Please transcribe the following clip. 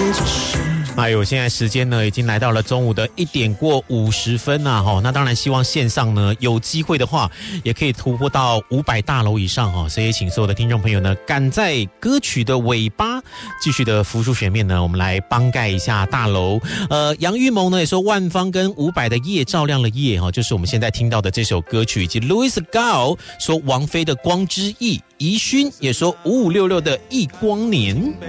哎呦，现在时间呢已经来到了中午的1点过50分啊，那当然希望线上呢有机会的话也可以突破到500大楼以上，所以请所有的听众朋友呢赶在歌曲的尾巴继续的浮出水面呢，我们来帮盖一下大楼。杨玉萌呢也说万芳跟伍佰的夜照亮了夜，就是我们现在听到的这首歌曲，以及 Louis Gao 说王菲的光之翼，宜勋也说5566的忆光年。